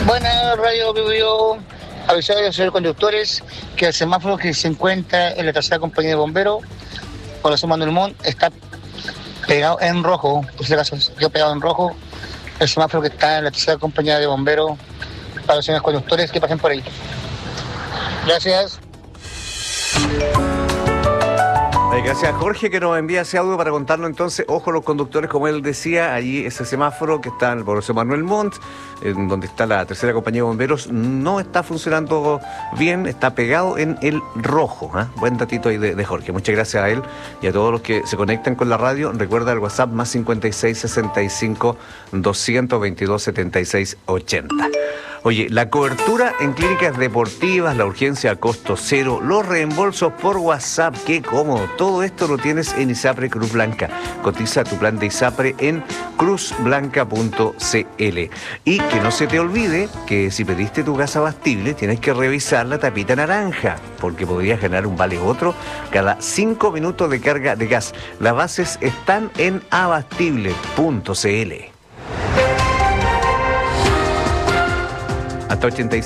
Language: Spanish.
Buenas, Radio Bio, avisar a los señores conductores que el semáforo que se encuentra en la tercera compañía de bomberos, Población Manuel Montt, está pegado en rojo. Por si acaso, yo pegado en rojo el semáforo que está en la tercera compañía de bomberos para los señores conductores que pasen por ahí. Gracias. Gracias a Jorge que nos envía ese audio para contarnos entonces, ojo los conductores, como él decía, allí ese semáforo que está en el Población Manuel Montt, en donde está la tercera compañía de bomberos, no está funcionando bien, está pegado en el rojo. Buen datito ahí de Jorge, muchas gracias a él y a todos los que se conectan con la radio. Recuerda el WhatsApp más 56 65 222 76 80. Oye, la cobertura en clínicas deportivas, la urgencia a costo cero, los reembolsos por WhatsApp, qué cómodo. Todo esto lo tienes en ISAPRE Cruz Blanca. Cotiza tu plan de ISAPRE en cruzblanca.cl. Y que no se te olvide que si pediste tu gas abastible, tienes que revisar la tapita naranja, porque podrías ganar un vale otro cada 5 minutos de carga de gas. Las bases están en abastible.cl. Hasta 85.